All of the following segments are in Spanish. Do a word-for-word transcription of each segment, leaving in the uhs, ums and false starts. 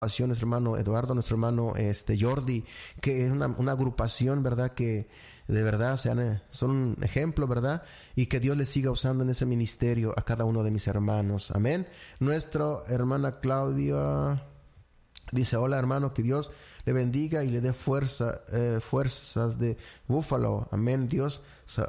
nuestro hermano Eduardo, nuestro hermano este Jordi, que es una, una agrupación, ¿verdad? Que de verdad sean, son un ejemplo, ¿verdad? Y que Dios les siga usando en ese ministerio a cada uno de mis hermanos. Amén. Nuestra hermana Claudia dice: hola hermano, que Dios le bendiga y le dé fuerza, eh, fuerzas de búfalo. Amén. Dios,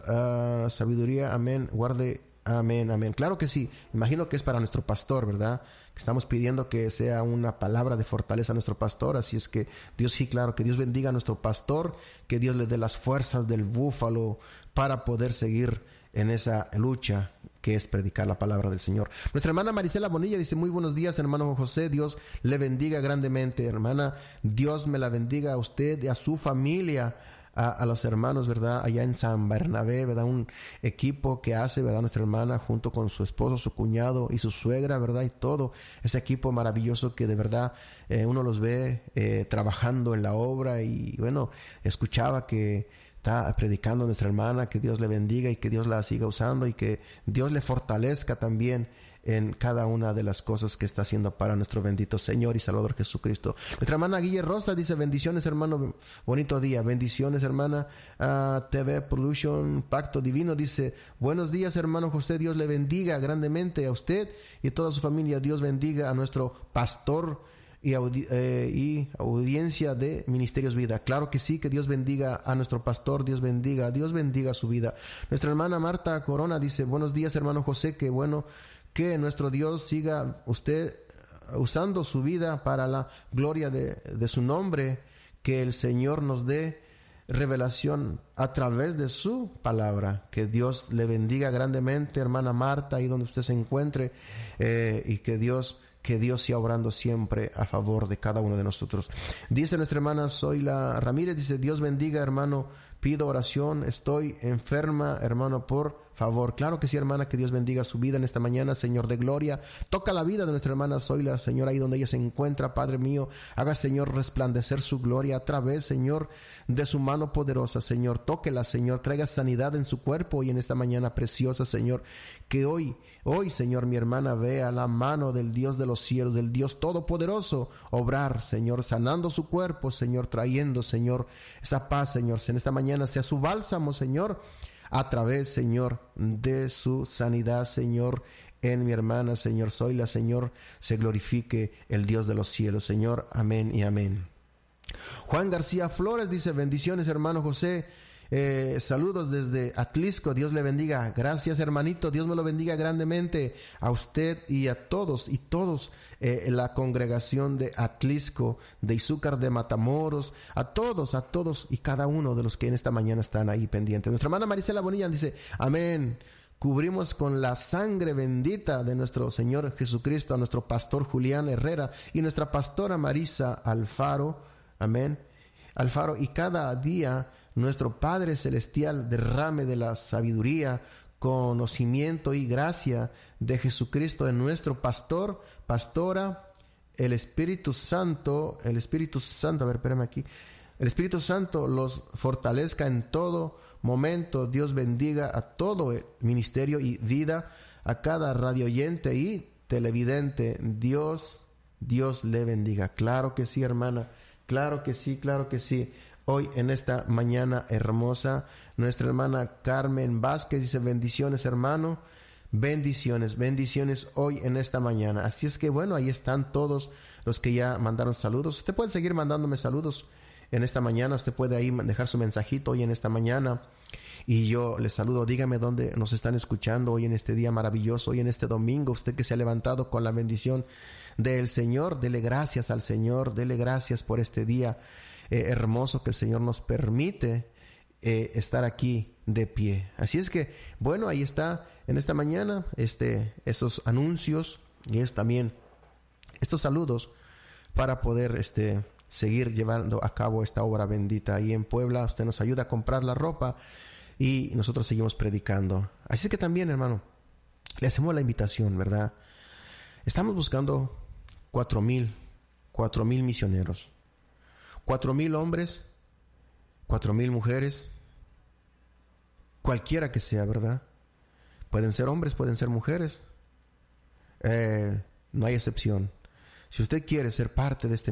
uh, sabiduría. Amén. Guarde. Amén, amén. Claro que sí. Imagino que es para nuestro pastor, ¿verdad? Que estamos pidiendo que sea una palabra de fortaleza a nuestro pastor. Así es que Dios, sí, claro, que Dios bendiga a nuestro pastor, que Dios le dé las fuerzas del búfalo para poder seguir en esa lucha que es predicar la palabra del Señor. Nuestra hermana Marisela Bonilla dice: muy buenos días, hermano José, Dios le bendiga grandemente. Hermana, Dios me la bendiga a usted y a su familia, a, a los hermanos, ¿verdad? Allá en San Bernabé, ¿verdad? Un equipo que hace, ¿verdad? Nuestra hermana junto con su esposo, su cuñado y su suegra, ¿verdad? Y todo ese equipo maravilloso que de verdad eh, uno los ve eh, trabajando en la obra. Y bueno, escuchaba que está predicando nuestra hermana, que Dios le bendiga y que Dios la siga usando y que Dios le fortalezca también en cada una de las cosas que está haciendo para nuestro bendito Señor y Salvador Jesucristo. Nuestra hermana Guille Rosa dice: bendiciones hermano, bonito día. Bendiciones hermana. uh, T V Production Pacto Divino dice: buenos días hermano José, Dios le bendiga grandemente a usted y a toda su familia. Dios bendiga a nuestro pastor Y, audi- eh, y audiencia de Ministerios Vida. Claro que sí, que Dios bendiga a nuestro pastor, Dios bendiga, Dios bendiga su vida. Nuestra hermana Marta Corona dice: buenos días hermano José, que bueno que nuestro Dios siga usted usando su vida para la gloria de, de su nombre, que el Señor nos dé revelación a través de su palabra. Que Dios le bendiga grandemente, hermana Marta, ahí donde usted se encuentre, eh, y que Dios Que Dios siga obrando siempre a favor de cada uno de nosotros. Dice nuestra hermana Zoila Ramírez, dice: Dios bendiga hermano, pido oración, estoy enferma hermano, por favor. Claro que sí hermana, que Dios bendiga su vida en esta mañana, Señor de gloria. Toca la vida de nuestra hermana Zoila, Señor, ahí donde ella se encuentra, Padre mío. Haga, Señor, resplandecer su gloria a través, Señor, de su mano poderosa, Señor. Tóquela, Señor, traiga sanidad en su cuerpo y en esta mañana preciosa, Señor. Que hoy, hoy, Señor, mi hermana vea la mano del Dios de los cielos, del Dios todopoderoso, obrar, Señor, sanando su cuerpo, Señor, trayendo, Señor, esa paz, Señor. En esta mañana sea su bálsamo, Señor, a través, Señor, de su sanidad, Señor, en mi hermana, Señor, Zoila, Señor, se glorifique el Dios de los cielos, Señor. Amén y amén. Juan García Flores dice: bendiciones, hermano José. Eh, saludos desde Atlisco, Dios le bendiga. Gracias hermanito, Dios me lo bendiga grandemente a usted y a todos y todos eh, la congregación de Atlisco, de Izúcar de Matamoros, a todos, a todos y cada uno de los que en esta mañana están ahí pendientes. Nuestra hermana Marisela Bonilla dice: amén. Cubrimos con la sangre bendita de nuestro Señor Jesucristo a nuestro pastor Julián Herrera y nuestra pastora Marisa Alfaro, amén, Alfaro, y cada día nuestro Padre Celestial derrame de la sabiduría, conocimiento y gracia de Jesucristo en nuestro pastor, pastora, el Espíritu Santo, el Espíritu Santo, a ver, espérame aquí, el Espíritu Santo los fortalezca en todo momento. Dios bendiga a todo el ministerio y vida, a cada radio oyente y televidente. Dios, Dios le bendiga. Claro que sí, hermana, claro que sí, claro que sí. Hoy en esta mañana hermosa, nuestra hermana Carmen Vázquez dice: bendiciones hermano, bendiciones, bendiciones hoy en esta mañana. Así es que bueno, ahí están todos los que ya mandaron saludos. Usted puede seguir mandándome saludos en esta mañana, usted puede ahí dejar su mensajito hoy en esta mañana y yo les saludo. Dígame dónde nos están escuchando hoy en este día maravilloso, hoy en este domingo. Usted que se ha levantado con la bendición del Señor, dele gracias al Señor, dele gracias por este día Eh, hermoso que el Señor nos permite eh, estar aquí de pie. Así es que, bueno, ahí está en esta mañana este, esos anuncios y es también estos saludos para poder este, seguir llevando a cabo esta obra bendita. Ahí en Puebla usted nos ayuda a comprar la ropa y nosotros seguimos predicando. Así es que también, hermano, le hacemos la invitación, ¿verdad? Estamos buscando cuatro mil, cuatro mil misioneros. Cuatro mil hombres, cuatro mil mujeres, cualquiera que sea, ¿verdad? Pueden ser hombres, pueden ser mujeres, eh, no hay excepción. Si usted quiere ser parte de este